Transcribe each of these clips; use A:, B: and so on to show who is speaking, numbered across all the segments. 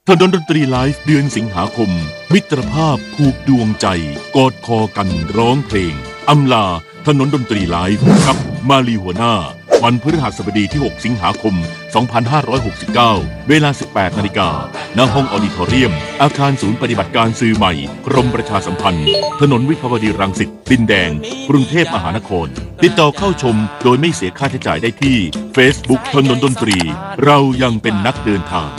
A: ถนนดนตรีไลฟ์เดือนสิงหาคมมิตรภาพผูกดวงใจกอดคอกันร้องเพลงอำลาถนนดนตรีไลฟ์กับมาลีหัวหน้าวันพฤหัสบดีที่6สิงหาคม2569เวลา 18 นาฬิกาณห้องออดิทอเรียมอาคารศูนย์ปฏิบัติการสื่อใหม่กรมประชาสัมพันธ์ถนนวิภาวดีรังสิตดินแดงกรุงเทพมหานครติดต่อเข้าชมโดยไม่เสียค่าใช้จ่ายได้ที่ Facebook ถนนดนตรีเรายังเป็นนักเดินทาง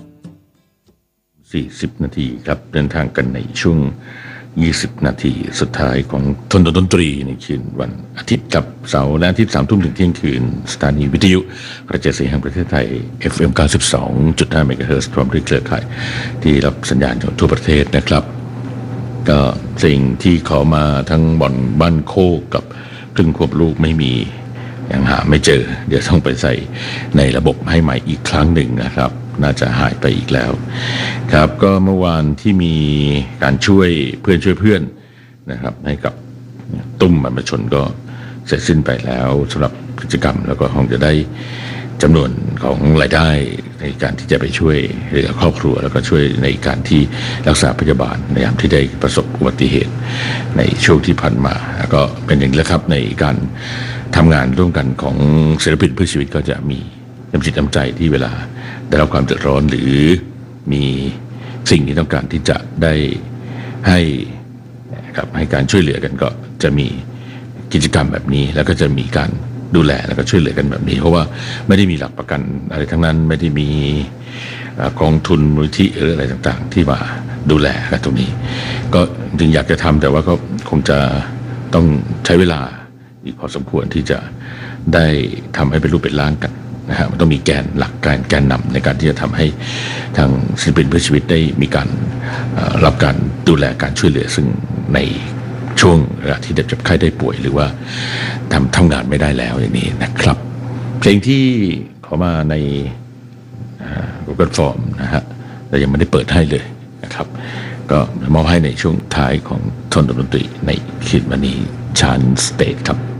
B: 40 นาทีครับเดินทางกันในช่วง20 นาทีสุดท้ายของถนนดนตรีในคืนวันอาทิตย์กับเสาร์และอาทิตย์ 3 ทุ่มถึงเที่ยงคืนสถานีวิทยุกระจายเสียงแห่งประเทศไทย FM 92.5 เมกะเฮิรตซ์พร้อมด้วยเครือข่ายที่รับสัญญาณจากทั่วประเทศนะครับก็สิ่งที่ขอมาทั้งบ่อนบ้านโคกกับครึ่งควบลูกไม่มียังหาไม่เจอเดี๋ยวต้องไปใส่ในระบบให้ใหม่อีกครั้งหนึ่งนะครับน่าจะหายไปอีกแล้วครับก็เมื่อวานที่มีการช่วยเพื่อนนะครับให้กับตุ้มบรรพชนก็เสร็จสิ้นไปแล้วสำหรับกิจกรรมแล้วก็คงจะได้จำนวนของรายได้ในการที่จะไปช่วยเหลือครอบครัวแล้วก็ช่วยในการที่รักษาพยาบาลในยามที่ได้ประสบอุบัติเหตุในช่วงที่ผ่านมาแล้วก็เป็นอย่างนี้แหละครับในการทำงานร่วมกันของศิลปินเพื่อชีวิตก็จะมีน้ำจิตน้ำใจที่เวลาได้รับความเดือดร้อนหรือมีสิ่งที่ต้องการที่จะได้ให้ครับให้การช่วยเหลือกันก็จะมีกิจกรรมแบบนี้แล้วก็จะมีการดูแลแล้วก็ช่วยเหลือกันแบบนี้เพราะว่าไม่ได้มีหลักประกันอะไรทั้งนั้นไม่ได้มีกองทุนมูลนิธิหรืออะไรต่างๆที่มาดูแลกันตรงนี้ก็จริงอยากจะทำแต่ว่าก็คงจะต้องใช้เวลาอีกพอสมควรที่จะได้ทำให้เป็นรูปเป็นร่างกันนะฮะมันต้องมีแกนหลักแกนนำในการที่จะทำให้ทางศิลปินเพื่อชีวิตได้มีการรับการดูแลการช่วยเหลือซึ่งในช่วงเวลาที่เจ็บไข้ได้ป่วยหรือว่าทำงานไม่ได้แล้วอย่างนี้นะครับเพลงที่ขอมาใน Google Form นะฮะแต่ยังไม่ได้เปิดให้เลยนะครับก็มอบให้ในช่วงท้ายของทนดนตรีในคืนวันนี้ชานสเตทครับ